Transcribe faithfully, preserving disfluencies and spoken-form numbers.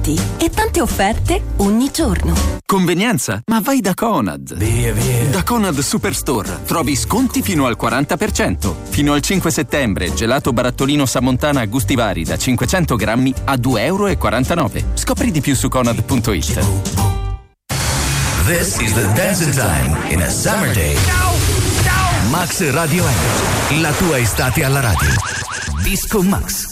prodotti e tante offerte ogni giorno. Convenienza? Ma vai da Conad. Via, via. Da Conad Superstore trovi sconti fino al quaranta per cento. Fino al cinque settembre, gelato barattolino Samontana a gusti vari da cinquecento grammi a due e quarantanove euro. Scopri di più su conad punto it. This is the dancing time in a summer day. Max Radio Energy, la tua estate alla radio. Disco Max.